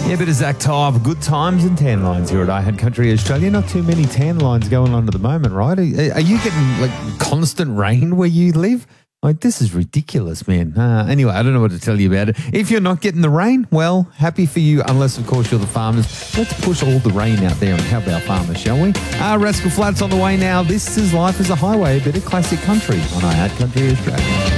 Yeah, bit of Zach Tybe, good times and tan lines here at I Had Country Australia. Not too many tan lines going on at the moment, right? Are you getting like constant rain where you live? Like, this is ridiculous, man. Anyway, I don't know what to tell you about it. If you're not getting the rain, well, happy for you, unless, of course, you're the farmers. Let's push all the rain out there and help our farmers, shall we? Rascal Flatts on the way now. This is Life as a Highway, a bit of classic country on I Had Country Australia.